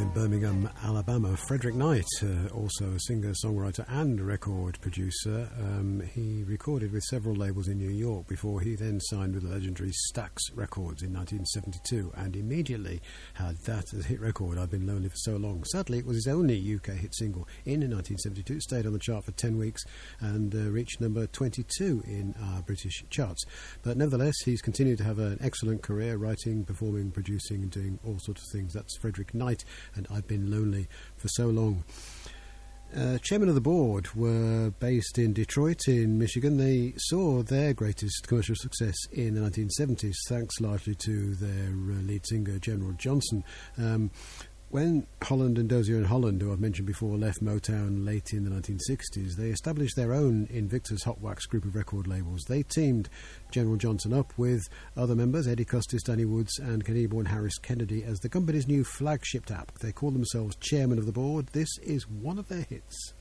in Birmingham, Alabama. Frederick Knight, also a singer, songwriter and record producer. He recorded with several labels in New York before he then signed with the legendary Stax Records in 1972 and immediately had that as a hit record, I've Been Lonely for So Long. Sadly, it was his only UK hit single in 1972. It stayed on the chart for 10 weeks and reached number 22 in our British charts. But nevertheless, he's continued to have an excellent career, writing, performing, producing and doing all sorts of things. That's Frederick Knight and I've Been Lonely for So Long. Chairman of the board were based in Detroit in Michigan. They saw their greatest commercial success in the 1970s, thanks largely to their lead singer General Johnson. When Holland and Dozier and Holland, who I've mentioned before, left Motown late in the 1960s, they established their own Invictus Hot Wax group of record labels. They teamed General Johnson up with other members, Eddie Custis, Danny Woods and Kenny and Harris Kennedy, as the company's new flagship act. They call themselves Chairman of the Board. This is one of their hits.